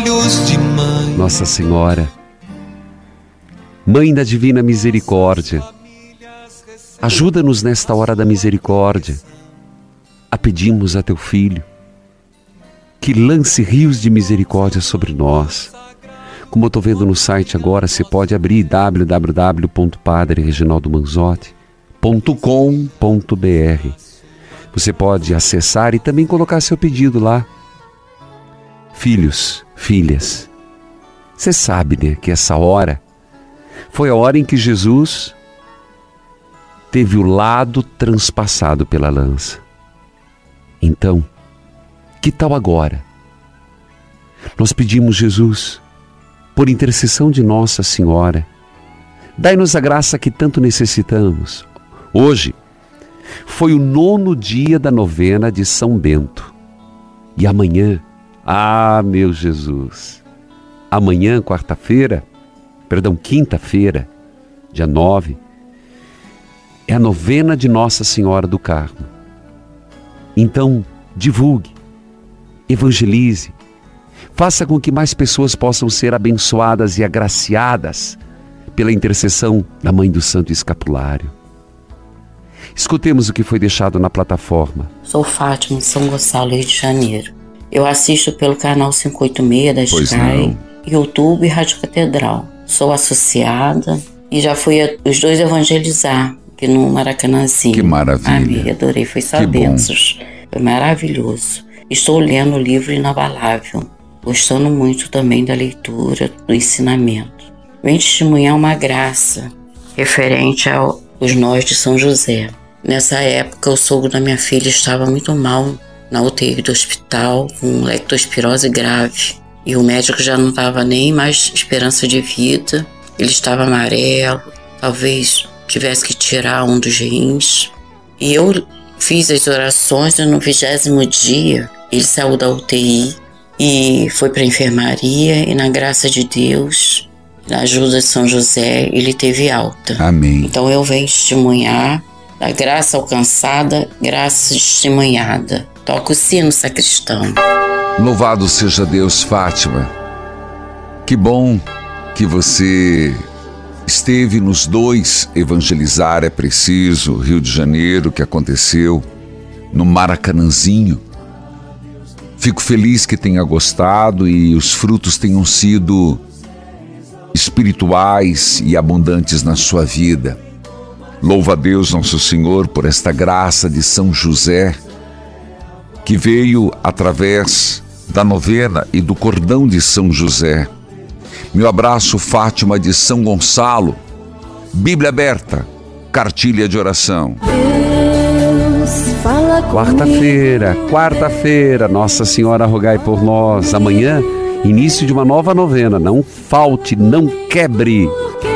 olhos de mãe. Nossa Senhora, Mãe da Divina Misericórdia, ajuda-nos nesta hora da misericórdia. A pedimos a Teu Filho, que lance rios de misericórdia sobre nós. Como eu estou vendo no site agora, você pode abrir www.padrereginaldomanzotti.com.br. Você pode acessar e também colocar seu pedido lá. Filhos, filhas, você sabe, né, que essa hora foi a hora em que Jesus teve o lado transpassado pela lança. Então, que tal agora? Nós pedimos, Jesus, por intercessão de Nossa Senhora, dai-nos a graça que tanto necessitamos. Hoje foi o 9º dia da novena de São Bento. E amanhã, meu Jesus, amanhã, quinta-feira, dia 9, é a novena de Nossa Senhora do Carmo. Então, divulgue, evangelize, faça com que mais pessoas possam ser abençoadas e agraciadas pela intercessão da Mãe do Santo Escapulário. Escutemos o que foi deixado na plataforma. Sou Fátima de São Gonçalo, Rio de Janeiro. Eu assisto pelo canal 586 da Sky, YouTube e Rádio Catedral. Sou associada e já fui os dois evangelizar aqui no Maracanãzinho. Que maravilha. Amei, adorei, foi só bênçãos. Foi maravilhoso. Estou lendo o livro Inabalável, gostando muito também da leitura, do ensinamento. Venho testemunhar uma graça referente aos nós de São José. Nessa época, o sogro da minha filha estava muito mal na UTI do hospital, com leptospirose grave. E o médico já não estava nem mais esperança de vida. Ele estava amarelo, talvez tivesse que tirar um dos rins. E eu fiz as orações e no 20º dia ele saiu da UTI e foi para a enfermaria e na graça de Deus, na ajuda de São José, ele teve alta. Amém. Então eu venho testemunhar da graça alcançada, graça testemunhada. Toca o sino, sacristão. Louvado seja Deus, Fátima. Que bom que você esteve nos 2 evangelizar, é preciso, Rio de Janeiro, que aconteceu no Maracanãzinho. Fico feliz que tenha gostado e os frutos tenham sido espirituais e abundantes na sua vida. Louva a Deus, nosso Senhor, por esta graça de São José, que veio através da novena e do cordão de São José. Meu abraço, Fátima de São Gonçalo. Bíblia aberta, cartilha de oração. Quarta-feira, Nossa Senhora rogai por nós. Amanhã, início de uma nova novena. Não falte, não quebre.